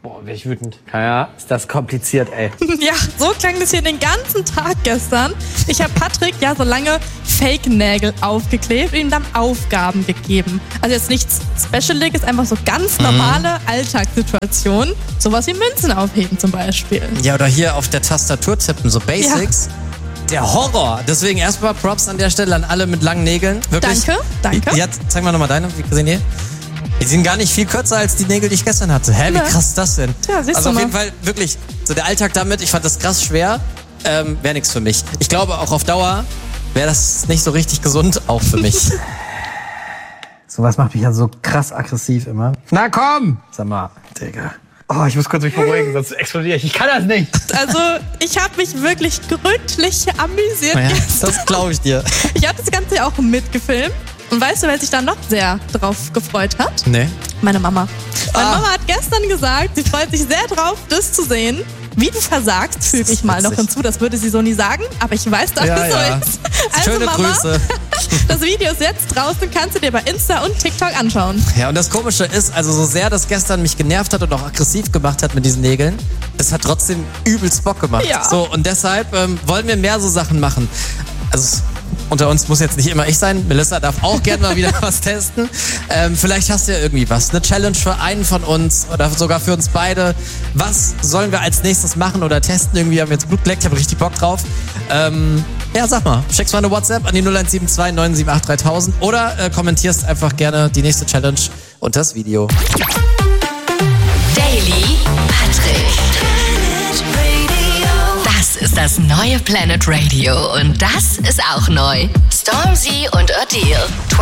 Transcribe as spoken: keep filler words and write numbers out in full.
Boah, wär ich wütend. Ja, ist das kompliziert, ey. Ja, so klang das hier den ganzen Tag gestern. Ich habe Patrick ja so lange Fake-Nägel aufgeklebt und ihm dann Aufgaben gegeben. Also jetzt nichts Specialiges, einfach so ganz normale mhm. Alltagssituationen. Sowas wie Münzen aufheben zum Beispiel. Ja, oder hier auf der Tastatur tippen, so Basics. Ja. Der Horror. Deswegen erstmal Props an der Stelle an alle mit langen Nägeln. Wirklich. Danke, danke. Ja, zeig mal nochmal deine. Wie sehen die? Die sind gar nicht viel kürzer als die Nägel, die ich gestern hatte. Hä, wie krass ist das denn? Ja, siehst also du auf jeden mal. Fall wirklich, so der Alltag damit, ich fand das krass schwer, ähm, wäre nichts für mich. Ich glaube auch auf Dauer wäre das nicht so richtig gesund, auch für mich. Sowas macht mich ja so krass aggressiv immer. Na komm! Sag mal, Digga. Oh, ich muss kurz mich beruhigen, sonst explodiere ich. Ich kann das nicht. Also, ich habe mich wirklich gründlich amüsiert. Ja, gestern. das glaube ich dir. Ich habe das Ganze ja auch mitgefilmt. Und weißt du, wer sich da noch sehr drauf gefreut hat? Nee. Meine Mama. Meine Ah. Mama hat gestern gesagt, sie freut sich sehr drauf, das zu sehen. Wie du versagst, füge ich mal noch witzig. hinzu. Das würde sie so nie sagen, aber ich weiß, dass Ja, es so ja. ist. Also Schöne Mama, Grüße. das Video ist jetzt draußen, kannst du dir bei Insta und TikTok anschauen. Ja, und das Komische ist, also so sehr das gestern mich genervt hat und auch aggressiv gemacht hat mit diesen Nägeln, es hat trotzdem übelst Bock gemacht. Ja. So, und deshalb ähm, wollen wir mehr so Sachen machen. Also unter uns muss jetzt nicht immer ich sein. Melissa darf auch gerne mal wieder was testen. Ähm, vielleicht hast du ja irgendwie was. Eine Challenge für einen von uns oder sogar für uns beide. Was sollen wir als nächstes machen oder testen? Irgendwie haben wir jetzt Blut geleckt, ich habe richtig Bock drauf. Ähm, ja, sag mal, schickst mal eine WhatsApp an die null eins sieben zwei neun sieben acht dreitausend oder äh, kommentierst einfach gerne die nächste Challenge unter das Video. Daily Patrick. Das ist das neue Planet Radio und das ist auch neu. Stormzy und Adele.